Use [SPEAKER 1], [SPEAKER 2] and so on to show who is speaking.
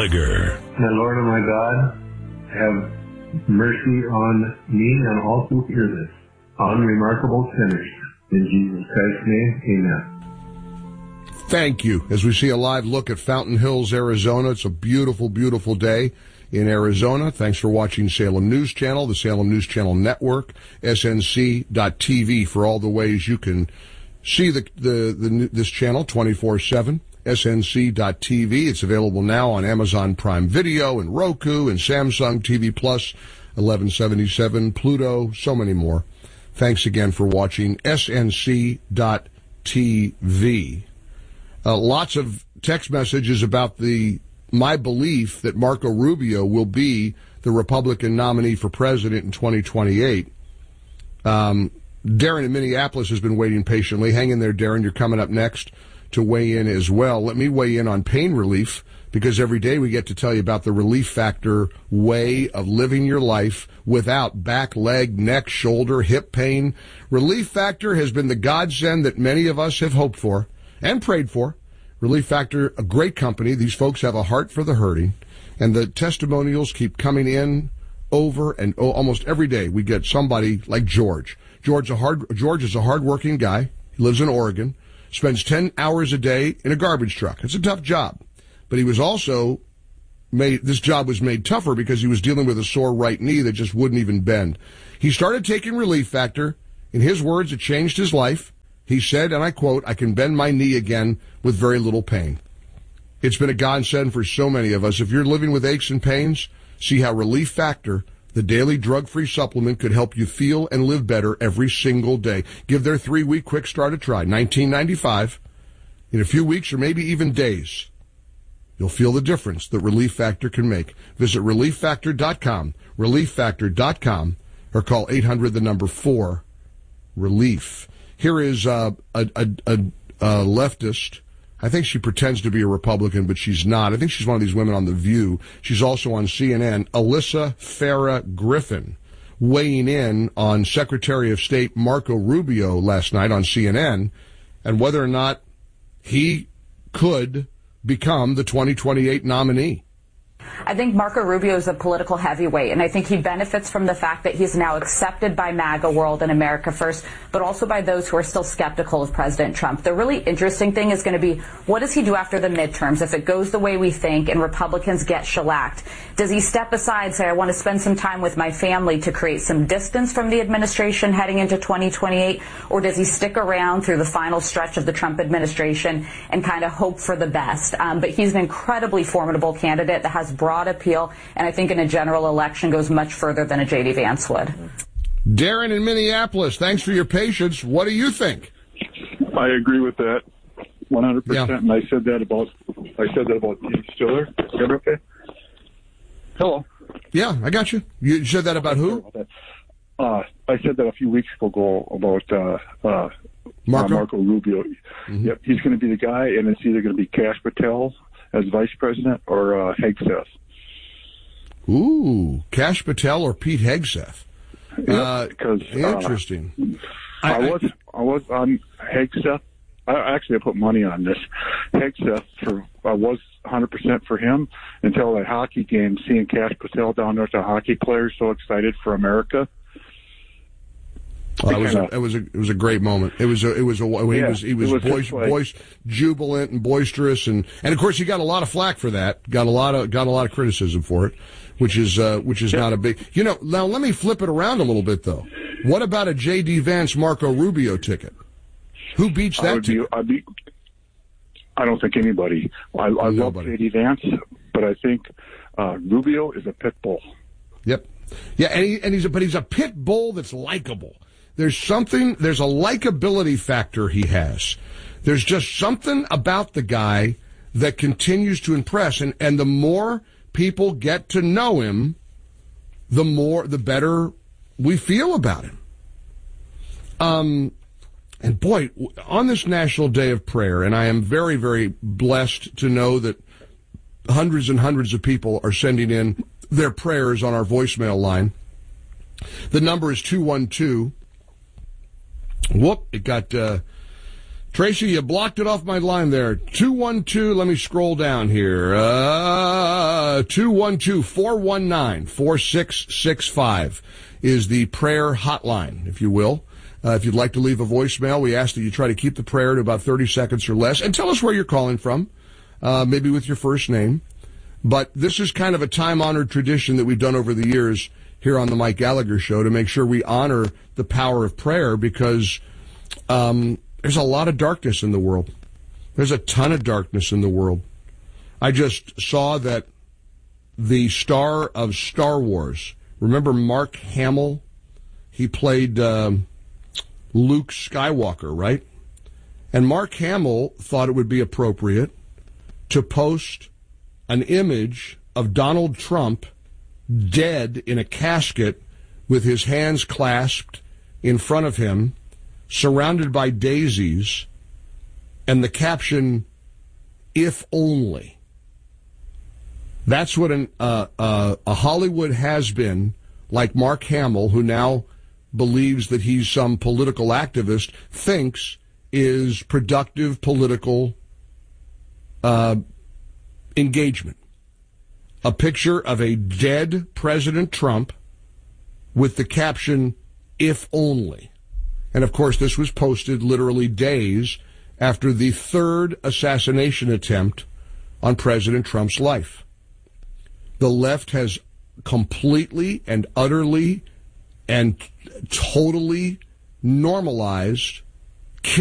[SPEAKER 1] Gallagher.
[SPEAKER 2] My Lord and my God, have mercy on me and all who hear this, unremarkable sinners. In Jesus Christ's name, amen.
[SPEAKER 3] Thank you. As we see a live look at Fountain Hills, Arizona, it's a beautiful, beautiful day in Arizona. Thanks for watching Salem News Channel, the Salem News Channel Network, snc.tv for all the ways you can see this channel 24/7. snc.tv. It's available now on Amazon Prime Video and Roku and Samsung TV Plus, 1177, Pluto, so many more. Thanks again for watching snc.tv. Lots of text messages about my belief that Marco Rubio will be the Republican nominee for president in 2028. Darren in Minneapolis has been waiting patiently. Hang in there, Darren. You're coming up next to weigh in as well. Let me weigh in on pain relief, because every day we get to tell you about the Relief Factor way of living your life without back, leg, neck, shoulder, hip pain. Relief Factor has been the godsend that many of us have hoped for and prayed for. Relief Factor, a great company. These folks have a heart for the hurting, and the testimonials keep coming in over and almost every day. We get somebody like George. George is a hard-working guy. He lives in Oregon, spends 10 hours a day in a garbage truck. It's a tough job. But he was also this job was made tougher because he was dealing with a sore right knee that just wouldn't even bend. He started taking Relief Factor. In his words, it changed his life. He said, and I quote, "I can bend my knee again with very little pain." It's been a godsend for so many of us. If you're living with aches and pains, see how Relief Factor, the daily drug-free supplement, could help you feel and live better every single day. Give their 3-week quick start a try, $19.95. In a few weeks or maybe even days, you'll feel the difference that Relief Factor can make. Visit ReliefFactor.com, ReliefFactor.com, or call 800-4-RELIEF. Here is a leftist. I think she pretends to be a Republican, but she's not. I think she's one of these women on The View. She's also on CNN. Alyssa Farah Griffin, weighing in on Secretary of State Marco Rubio last night on CNN and whether or not he could become the 2028 nominee.
[SPEAKER 4] I think Marco Rubio is a political heavyweight, and I think he benefits from the fact that he's now accepted by MAGA world and America First, but also by those who are still skeptical of President Trump. The really interesting thing is going to be, what does he do after the midterms? If it goes the way we think and Republicans get shellacked, does he step aside, say, I want to spend some time with my family to create some distance from the administration heading into 2028, or does he stick around through the final stretch of the Trump administration and kind of hope for the best? But he's an incredibly formidable candidate that has broad appeal, and I think in a general election goes much further than a J.D. Vance would.
[SPEAKER 3] Darren in Minneapolis, thanks for your patience. What do you think?
[SPEAKER 5] I agree with that 100%.
[SPEAKER 3] Yeah.
[SPEAKER 5] And I said that about Steve Stiller. Is that okay? Hello.
[SPEAKER 3] Yeah, I got you. You said that about who?
[SPEAKER 5] I said that a few weeks ago about Marco Rubio.
[SPEAKER 3] Mm-hmm.
[SPEAKER 5] Yep, he's going to be the guy, and it's either going to be Kash Patel as vice president or Hegseth.
[SPEAKER 3] Ooh, Kash Patel or Pete Hegseth.
[SPEAKER 5] Because
[SPEAKER 3] interesting.
[SPEAKER 5] I was on Hegseth. I put money on this. Hegseth I was 100% for him until a hockey game, seeing Kash Patel down there with the hockey players so excited for America.
[SPEAKER 3] It was a great moment. He was jubilant and boisterous, and of course he got a lot of flack for that. Got a lot of criticism for it, which is not a big. Now let me flip it around a little bit though. What about a J.D. Vance Marco Rubio ticket? Who beats that ticket?
[SPEAKER 5] I don't think anybody. I love J.D. Vance, but I think Rubio is a pit bull.
[SPEAKER 3] Yep. Yeah, and he's a pit bull that's likable. There's a likability factor he has. There's just something about the guy that continues to impress. And the more people get to know him, the better we feel about him. And boy, on this National Day of Prayer, and I am very, very blessed to know that hundreds and hundreds of people are sending in their prayers on our voicemail line. The number is 212. It got Tracy, you blocked it off my line there. 212, let me scroll down here. 212-419-4665 is the prayer hotline, if you will. If you'd like to leave a voicemail, we ask that you try to keep the prayer to about 30 seconds or less. And tell us where you're calling from, maybe with your first name. But this is kind of a time-honored tradition that we've done over the years here on the Mike Gallagher Show to make sure we honor the power of prayer because there's a lot of darkness in the world. There's a ton of darkness in the world. I just saw that the star of Star Wars, remember Mark Hamill? He played Luke Skywalker, right? And Mark Hamill thought it would be appropriate to post an image of Donald Trump dead in a casket with his hands clasped in front of him, surrounded by daisies, and the caption, "If only." That's what a Hollywood has-been like Mark Hamill, who now believes that he's some political activist, thinks is productive political engagement. A picture of a dead President Trump with the caption, "If only." And, of course, this was posted literally days after the third assassination attempt on President Trump's life. The left has completely and utterly and totally normalized